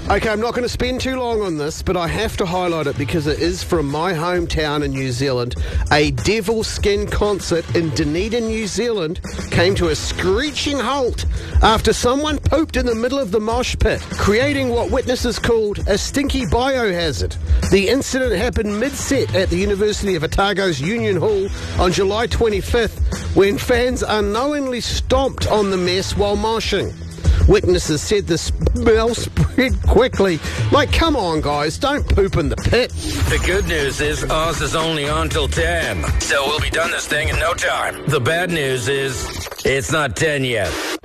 Okay, I'm not going to spend too long on this, but I have to highlight it because it is from my hometown in New Zealand. A Devil Skin concert in Dunedin, New Zealand came to a screeching halt after someone pooped in the middle of the mosh pit, creating what witnesses called a stinky biohazard. The incident happened mid-set at the University of Otago's Union Hall on July 25th when fans unknowingly stomped on the mess while moshing. Witnesses said the smell spread quickly. Like, come on, guys, don't poop in the pit. The good news is Oz is only on till 10, so we'll be done this thing in no time. The bad news is it's not 10 yet.